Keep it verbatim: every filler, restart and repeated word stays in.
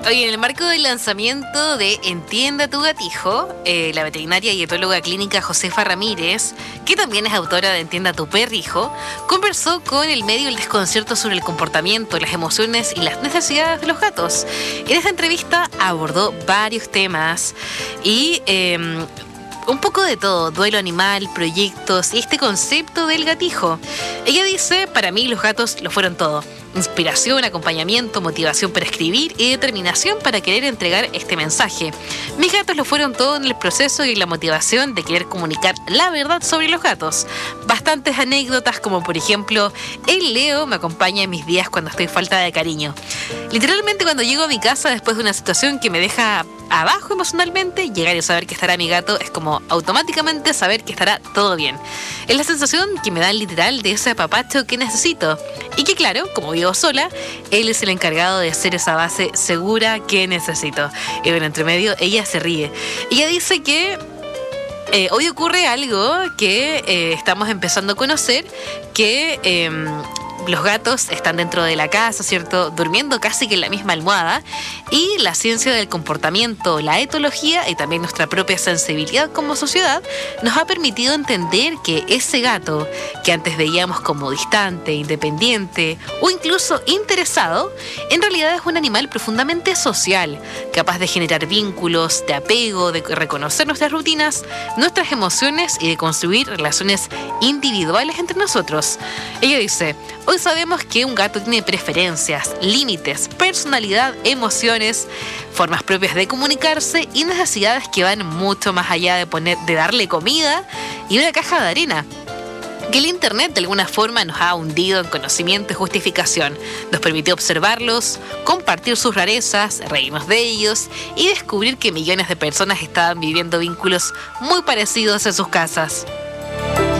Oye, en el marco del lanzamiento de Entienda tu Gatijo, eh, la veterinaria y etóloga clínica Josefa Ramírez, que también es autora de Entienda tu Perrijo, conversó con el medio El Desconcierto sobre el comportamiento, las emociones y las necesidades de los gatos. En esta entrevista abordó varios temas y eh, un poco de todo: duelo animal, proyectos y este concepto del gatijo. Ella dice: para mí los gatos lo fueron todo. Inspiración, acompañamiento, motivación para escribir y determinación para querer entregar este mensaje. Mis gatos lo fueron todo en el proceso y la motivación de querer comunicar la verdad sobre los gatos. Bastantes anécdotas, como por ejemplo, el Leo me acompaña en mis días cuando estoy falta de cariño. Literalmente, cuando llego a mi casa después de una situación que me deja abajo emocionalmente, llegar y saber que estará mi gato es como automáticamente saber que estará todo bien. Es la sensación que me da literal de ese apapacho que necesito. Y que claro, como vivo sola, él es el encargado de ser esa base segura que necesito. Y bueno, entre medio, ella se ríe. Ella dice que eh, hoy ocurre algo que eh, estamos empezando a conocer, que Eh, los gatos están dentro de la casa, ¿cierto? Durmiendo casi que en la misma almohada. Y la ciencia del comportamiento, la etología y también nuestra propia sensibilidad como sociedad nos ha permitido entender que ese gato que antes veíamos como distante, independiente o incluso interesado, en realidad es un animal profundamente social, capaz de generar vínculos, de apego, de reconocer nuestras rutinas, nuestras emociones y de construir relaciones individuales entre nosotros. Ella dice: hoy sabemos que un gato tiene preferencias, límites, personalidad, emociones, formas propias de comunicarse y necesidades que van mucho más allá de poner, de darle comida y una caja de arena. Que el internet de alguna forma nos ha hundido en conocimiento y justificación. Nos permitió observarlos, compartir sus rarezas, reírnos de ellos y descubrir que millones de personas estaban viviendo vínculos muy parecidos en sus casas.